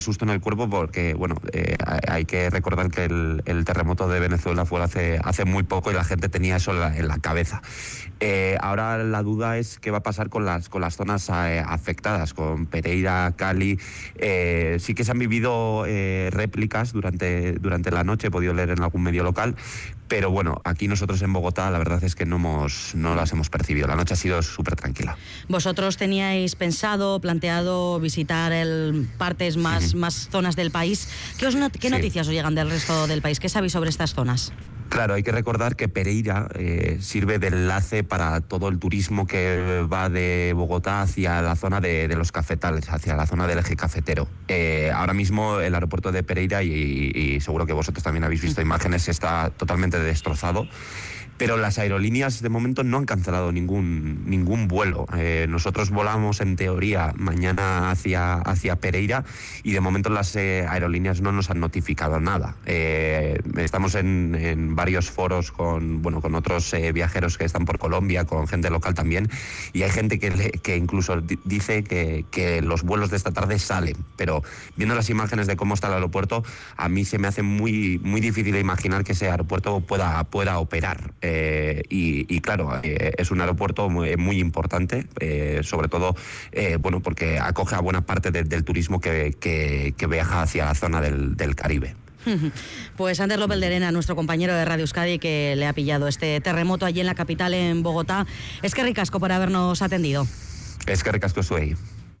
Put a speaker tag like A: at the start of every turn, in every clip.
A: susto en el cuerpo porque, bueno, hay que recordar que el terremoto de Venezuela fue hace muy poco y la gente tenía eso en la cabeza. Ahora la duda es qué va a pasar con las zonas afectadas, con Pereira, Cali. Sí que se han vivido réplicas durante la noche, he podido leer en algún medio local, pero bueno, aquí nosotros en Bogotá la verdad es que no las hemos percibido. La noche ha sido súper tranquila.
B: ¿Vosotros teníais planteado visitar partes más zonas del país? ¿Qué noticias os llegan del resto del país? ¿Qué sabéis sobre estas zonas?
A: Claro, hay que recordar que Pereira sirve de enlace para todo el turismo que va de Bogotá hacia la zona de los cafetales, hacia la zona del eje cafetero. Ahora mismo el aeropuerto de Pereira, y seguro que vosotros también habéis visto imágenes, está totalmente destrozado. Pero las aerolíneas de momento no han cancelado ningún vuelo. Nosotros volamos en teoría mañana hacia Pereira y de momento las aerolíneas no nos han notificado nada. Estamos en varios foros con otros viajeros que están por Colombia, con gente local también, y hay gente que incluso dice que los vuelos de esta tarde salen. Pero viendo las imágenes de cómo está el aeropuerto, a mí se me hace muy difícil imaginar que ese aeropuerto pueda operar. Y claro, es un aeropuerto muy importante, sobre todo porque acoge a buena parte del turismo que viaja hacia la zona del Caribe.
B: Pues Ander López Lerena, nuestro compañero de Radio Euskadi, que le ha pillado este terremoto allí en la capital, en Bogotá. Es que ricasco por habernos atendido.
A: Es que ricasco zuei.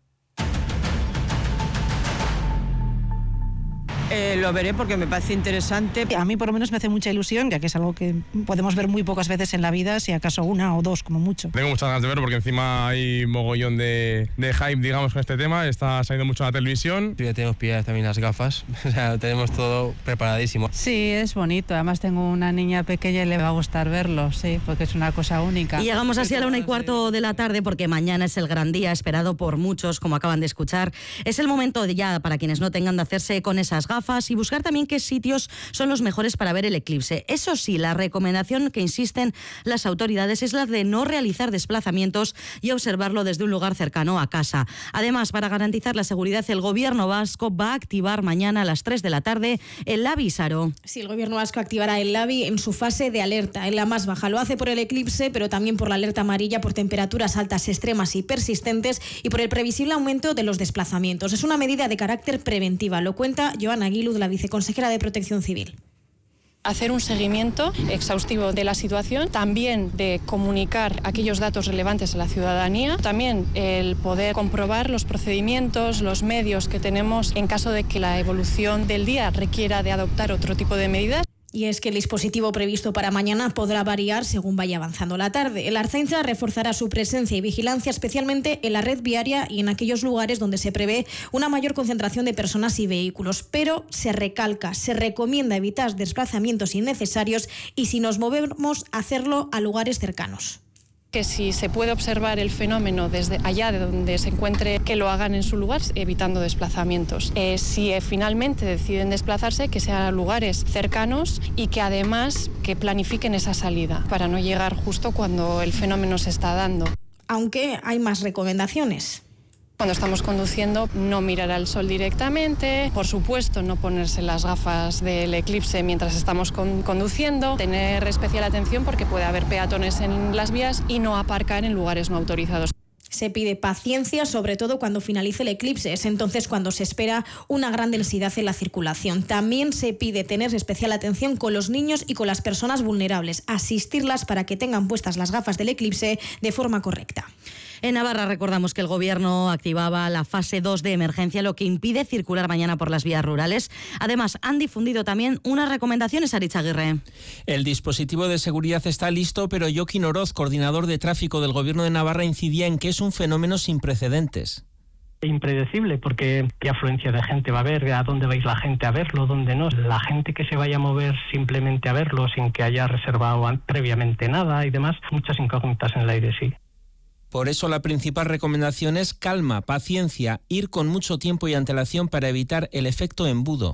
C: Lo veré porque me parece interesante.
D: A mí por lo menos me hace mucha ilusión, ya que es algo que podemos ver muy pocas veces en la vida, si acaso una o dos como mucho.
E: Tengo muchas ganas de verlo porque encima hay mogollón de hype, digamos, con este tema. Está saliendo mucho en la televisión.
F: Ya tenemos pilladas también las gafas, o sea, tenemos todo preparadísimo.
G: Sí, es bonito. Además tengo una niña pequeña y le va a gustar verlo, sí, porque es una cosa única.
B: Y llegamos así a la 1:15 de la tarde porque mañana es el gran día esperado por muchos, como acaban de escuchar. Es el momento ya para quienes no tengan de hacerse con esas gafas y buscar también qué sitios son los mejores para ver el eclipse. Eso sí, la recomendación que insisten las autoridades es la de no realizar desplazamientos y observarlo desde un lugar cercano a casa. Además, para garantizar la seguridad, el gobierno vasco va a activar mañana a las 3 de la tarde el LABI, Saro.
H: Sí, el gobierno vasco activará el LABI en su fase de alerta, en la más baja. Lo hace por el eclipse, pero también por la alerta amarilla por temperaturas altas extremas y persistentes y por el previsible aumento de los desplazamientos. Es una medida de carácter preventiva, lo cuenta Joana Aguiluz, la viceconsejera de Protección Civil.
I: Hacer un seguimiento exhaustivo de la situación, también de comunicar aquellos datos relevantes a la ciudadanía, también el poder comprobar los procedimientos, los medios que tenemos en caso de que la evolución del día requiera de adoptar otro tipo de medidas.
H: Y es que el dispositivo previsto para mañana podrá variar según vaya avanzando la tarde. El Ertzaintza reforzará su presencia y vigilancia especialmente en la red viaria y en aquellos lugares donde se prevé una mayor concentración de personas y vehículos. Pero se recomienda evitar desplazamientos innecesarios y si nos movemos, hacerlo a lugares cercanos.
I: Que si se puede observar el fenómeno desde allá de donde se encuentre, que lo hagan en su lugar, evitando desplazamientos. Si finalmente deciden desplazarse, que sean a lugares cercanos y que además que planifiquen esa salida para no llegar justo cuando el fenómeno se está dando.
H: Aunque hay más recomendaciones.
I: Cuando estamos conduciendo, no mirar al sol directamente, por supuesto no ponerse las gafas del eclipse mientras estamos conduciendo, tener especial atención porque puede haber peatones en las vías y no aparcar en lugares no autorizados.
H: Se pide paciencia, sobre todo cuando finalice el eclipse. Es entonces cuando se espera una gran densidad en la circulación. También se pide tener especial atención con los niños y con las personas vulnerables, asistirlas para que tengan puestas las gafas del eclipse de forma correcta.
B: En Navarra recordamos que el gobierno activaba la fase 2 de emergencia, lo que impide circular mañana por las vías rurales. Además, han difundido también unas recomendaciones, Aritz Aguirre.
J: El dispositivo de seguridad está listo, pero Jokin Oroz, coordinador de tráfico del gobierno de Navarra, incidía en que es un fenómeno sin precedentes.
K: Impredecible, porque qué afluencia de gente va a haber, a dónde vais la gente a verlo, dónde no. La gente que se vaya a mover simplemente a verlo sin que haya reservado previamente nada y demás, muchas incógnitas en el aire, sí.
J: Por eso la principal recomendación es calma, paciencia, ir con mucho tiempo y antelación para evitar el efecto embudo.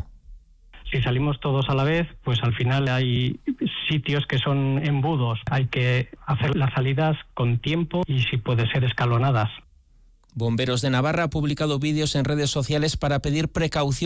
K: Si salimos todos a la vez, pues al final hay sitios que son embudos. Hay que hacer las salidas con tiempo y si puede ser escalonadas.
J: Bomberos de Navarra ha publicado vídeos en redes sociales para pedir precaución